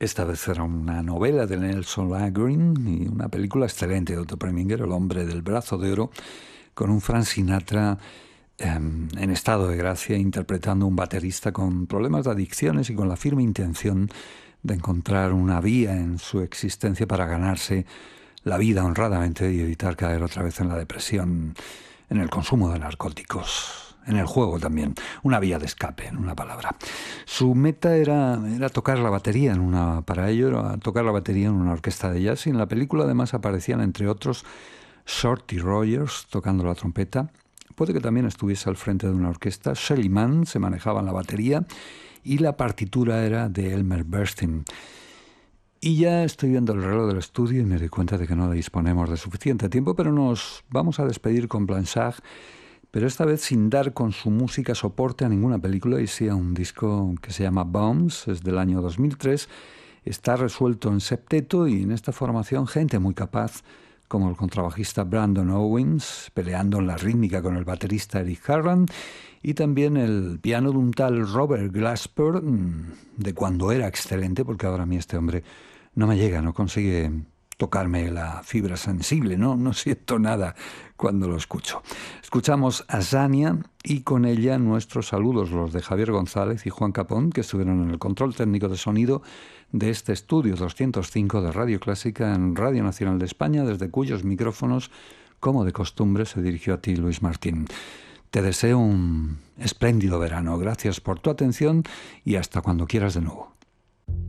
Esta vez era una novela de Nelson Lagrin y una película excelente de Otto Preminger, El hombre del brazo de oro, con un Frank Sinatra en estado de gracia, interpretando un baterista con problemas de adicciones y con la firme intención de encontrar una vía en su existencia para ganarse la vida honradamente y evitar caer otra vez en la depresión, en el consumo de narcóticos, en el juego también, una vía de escape, en una palabra. Su meta era tocar la batería para ello era tocar la batería en una orquesta de jazz, y en la película además aparecían, entre otros, Shorty Rogers tocando la trompeta. Puede que también estuviese al frente de una orquesta. Shelly Manne se manejaba en la batería y la partitura era de Elmer Bernstein. Y ya estoy viendo el reloj del estudio y me doy cuenta de que no disponemos de suficiente tiempo, pero nos vamos a despedir con Blanchard, pero esta vez sin dar con su música soporte a ninguna película, y sí a un disco que se llama Bombs, es del año 2003, está resuelto en septeto y en esta formación gente muy capaz, como el contrabajista Brandon Owens, peleando en la rítmica con el baterista Eric Harlan, y también el piano de un tal Robert Glasper, de cuando era excelente, porque ahora a mí este hombre no me llega, no consigue tocarme la fibra sensible, no siento nada cuando lo escucho. Escuchamos a Zania y con ella nuestros saludos, los de Javier González y Juan Capón, que estuvieron en el control técnico de sonido de este estudio 205 de Radio Clásica en Radio Nacional de España, desde cuyos micrófonos, como de costumbre, se dirigió a ti Luis Martín. Te deseo un espléndido verano. Gracias por tu atención y hasta cuando quieras de nuevo.